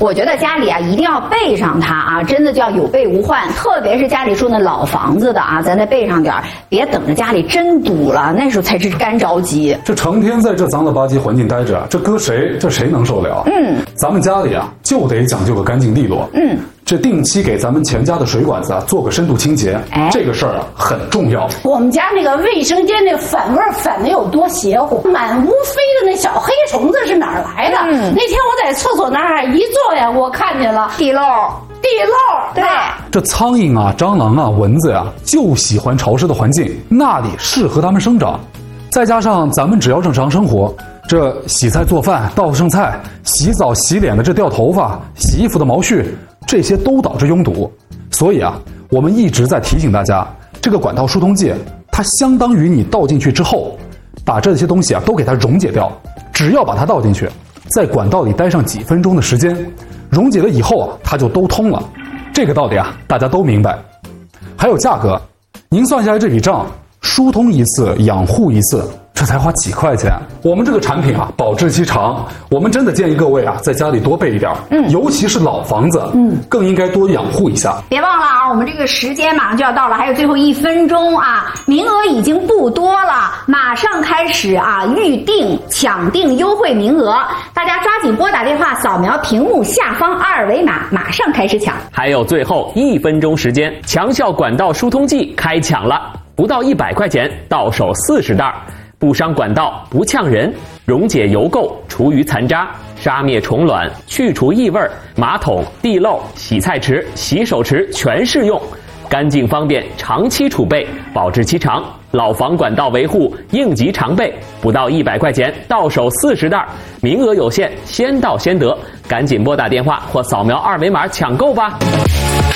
我觉得家里啊一定要备上它啊，真的叫有备无患。特别是家里住那老房子的啊，咱再备上点，别等着家里真堵了，那时候才是干着急。 这成天在这脏了吧唧环境待着，这搁谁能受了？咱们家里啊就得讲究个干净利落。这定期给咱们全家的水管子啊做个深度清洁，这个事儿啊很重要。 我们家那个卫生间那反味反的有多邪乎，满屋飞的那小黑虫子是哪儿来的？那天我在厕所那儿一坐呀，我看见了地漏。 对， 这苍蝇啊、蟑螂啊、蚊子呀，就喜欢潮湿的环境，那里适合它们生长。再加上咱们只要正常生活，这洗菜做饭、倒剩菜、洗澡洗脸的这掉头发、洗衣服的毛絮，这些都导致拥堵。所以啊，我们一直在提醒大家，这个管道疏通剂，它相当于你倒进去之后，把这些东西啊都给它溶解掉。只要把它倒进去，在管道里待上几分钟的时间，溶解了以后啊，它就都通了。这个道理啊，大家都明白。还有价格，您算下来这笔账，疏通一次，养护一次，这才花几块钱。我们这个产品啊，保质期长，我们真的建议各位啊，在家里多备一点。尤其是老房子，更应该多养护一下。 别忘了啊，我们这个时间马上就要到了，还有最后1分钟啊，名额已经不多了，马上开始啊预定抢订优惠名额，大家抓紧拨打电话，扫描屏幕下方2维码，马上开始抢。 还有最后1分钟时间，强效管道疏通剂开抢了，不到100块钱，到手40袋。不伤管道，不呛人，溶解油垢，除余残渣，杀灭虫卵，去除异味，马桶、地漏、洗菜池、洗手池全适用，干净方便，长期储备，保质期长。老房管道维护应急常备，不到100块钱，到手40袋，名额有限，先到先得，赶紧拨打电话或扫描2维码抢购吧。